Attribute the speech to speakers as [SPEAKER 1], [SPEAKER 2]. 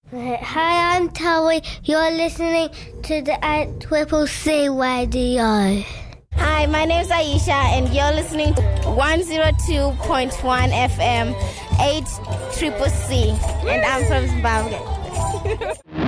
[SPEAKER 1] Hi, I'm Towie. You're listening to the CCC Radio.
[SPEAKER 2] Hi, my name's Aisha, and you're listening to 102.1 FM, 8CCC, and I'm from Zimbabwe.